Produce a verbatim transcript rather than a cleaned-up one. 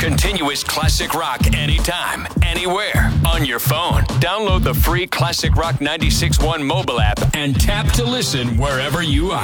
Continuous classic rock anytime, anywhere, on your phone. Download the free Classic Rock ninety-six point one mobile app and tap to listen wherever you are.